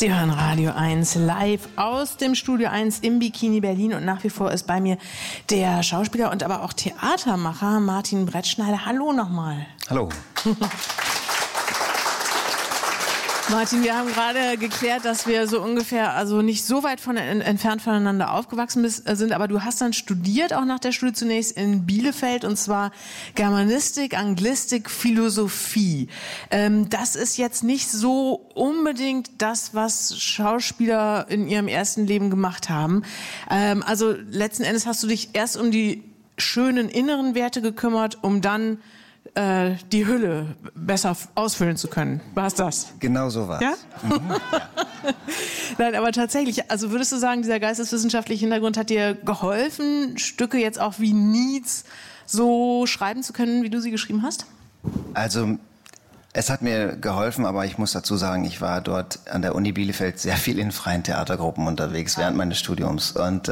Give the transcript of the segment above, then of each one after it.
Sie hören Radio 1 live aus dem Studio 1 im Bikini Berlin und nach wie vor ist bei mir der Schauspieler und aber auch Theatermacher Martin Brettschneider. Hallo nochmal. Hallo. Martin, wir haben gerade geklärt, dass wir so ungefähr, also nicht so weit entfernt voneinander aufgewachsen sind, aber du hast dann studiert, auch nach der Schule zunächst in Bielefeld, und zwar Germanistik, Anglistik, Philosophie. Das ist jetzt nicht so unbedingt das, was Schauspieler in ihrem ersten Leben gemacht haben. Also letzten Endes hast du dich erst um die schönen inneren Werte gekümmert, um dann die Hülle besser ausfüllen zu können. War es das? Genau so war es. Ja? Nein, aber tatsächlich, also würdest du sagen, dieser geisteswissenschaftliche Hintergrund hat dir geholfen, Stücke jetzt auch wie Nietz so schreiben zu können, wie du sie geschrieben hast? Also es hat mir geholfen, aber ich muss dazu sagen, ich war dort an der Uni Bielefeld sehr viel in freien Theatergruppen unterwegs während meines Studiums und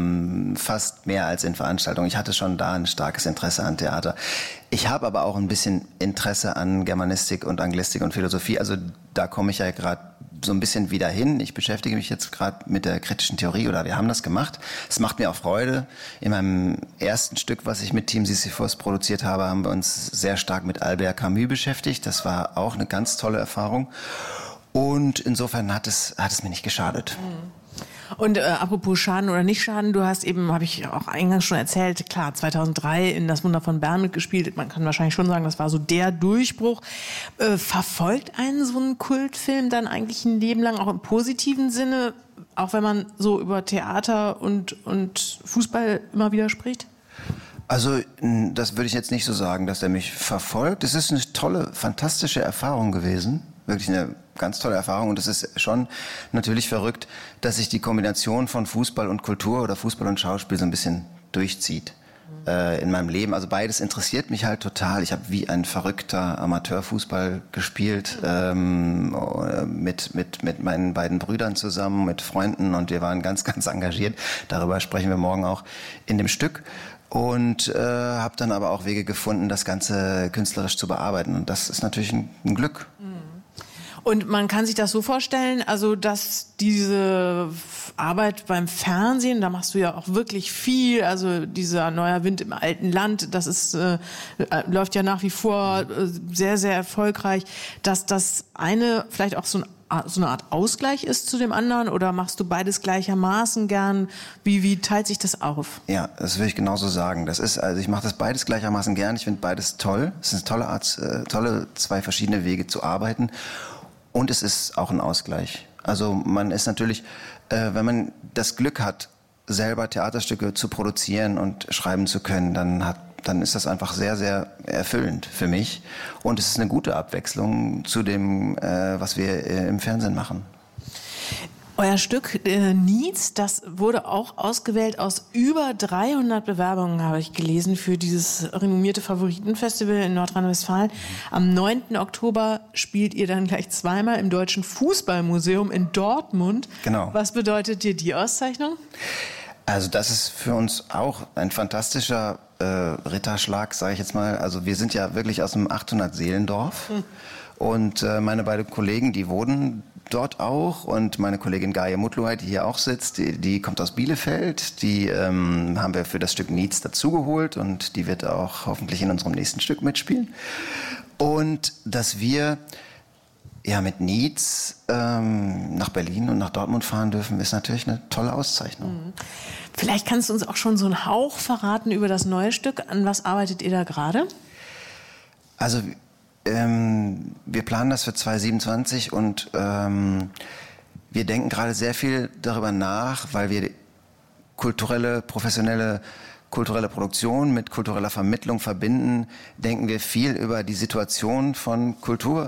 fast mehr als in Veranstaltungen. Ich hatte schon da ein starkes Interesse an Theater. Ich habe aber auch ein bisschen Interesse an Germanistik und Anglistik und Philosophie. Also da komme ich ja gerade so ein bisschen wieder hin. Ich beschäftige mich jetzt gerade mit der kritischen Theorie, oder wir haben das gemacht. Es macht mir auch Freude. In meinem ersten Stück, was ich mit Team Sisyphos produziert habe, haben wir uns sehr stark mit Albert Camus beschäftigt. Das war auch eine ganz tolle Erfahrung. Und insofern hat es mir nicht geschadet. Und apropos Schaden oder nicht Schaden, du hast eben, habe ich auch eingangs schon erzählt, klar, 2003 in Das Wunder von Bern mitgespielt. Man kann wahrscheinlich schon sagen, das war so der Durchbruch. Verfolgt einen so ein Kultfilm dann eigentlich ein Leben lang, auch im positiven Sinne, auch wenn man so über Theater und Fußball immer wieder spricht? Also das würde ich jetzt nicht so sagen, dass er mich verfolgt. Es ist eine tolle, fantastische Erfahrung gewesen. Wirklich eine ganz tolle Erfahrung, und es ist schon natürlich verrückt, dass sich die Kombination von Fußball und Kultur oder Fußball und Schauspiel so ein bisschen durchzieht in meinem Leben. Also beides interessiert mich halt total. Ich habe wie ein verrückter Amateurfußball gespielt mit meinen beiden Brüdern zusammen, mit Freunden, und wir waren ganz, ganz engagiert. Darüber sprechen wir morgen auch in dem Stück. Und habe dann aber auch Wege gefunden, das Ganze künstlerisch zu bearbeiten. Und das ist natürlich ein Glück. Und man kann sich das so vorstellen, also dass diese Arbeit beim Fernsehen, da machst du ja auch wirklich viel, also dieser Neuer Wind im alten Land, das ist läuft ja nach wie vor sehr, sehr erfolgreich, dass das eine vielleicht auch so eine Art Ausgleich ist zu dem anderen, oder machst du beides gleichermaßen gern? Wie teilt sich das auf? Ja, das will ich genauso sagen. Also ich mache das beides gleichermaßen gern. Ich finde beides toll. Es ist eine tolle zwei verschiedene Wege zu arbeiten. Und es ist auch ein Ausgleich. Also man ist natürlich, wenn man das Glück hat, selber Theaterstücke zu produzieren und schreiben zu können, dann ist das einfach sehr, sehr erfüllend für mich. Und es ist eine gute Abwechslung zu dem, was wir im Fernsehen machen. Euer Stück Nietz, das wurde auch ausgewählt aus über 300 Bewerbungen, habe ich gelesen, für dieses renommierte Favoritenfestival in Nordrhein-Westfalen. Am 9. Oktober spielt ihr dann gleich zweimal im Deutschen Fußballmuseum in Dortmund. Genau. Was bedeutet dir die Auszeichnung? Also das ist für uns auch ein fantastischer Ritterschlag, sage ich jetzt mal. Also wir sind ja wirklich aus einem 800-Seelendorf. Und meine beiden Kollegen, die wohnen dort auch, und meine Kollegin Gaia Mutluay, die hier auch sitzt, die kommt aus Bielefeld, die haben wir für das Stück Nietz dazugeholt, und die wird auch hoffentlich in unserem nächsten Stück mitspielen. Und dass wir mit Nietz nach Berlin und nach Dortmund fahren dürfen, ist natürlich eine tolle Auszeichnung. Vielleicht kannst du uns auch schon so einen Hauch verraten über das neue Stück. An was arbeitet ihr da gerade? Also wir planen das für 2027, und wir denken gerade sehr viel darüber nach, weil wir professionelle kulturelle Produktion mit kultureller Vermittlung verbinden, denken wir viel über die Situation von Kultur